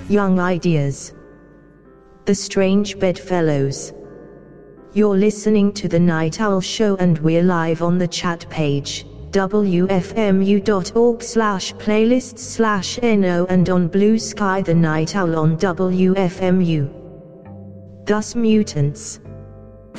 Young Ideas. The Strange Bedfellows. You're listening to The Night Owl Show and we're live on the chat page, wfmu.org/playlists/no, and on Blue Sky The Night Owl on WFMU. Thus Mutants.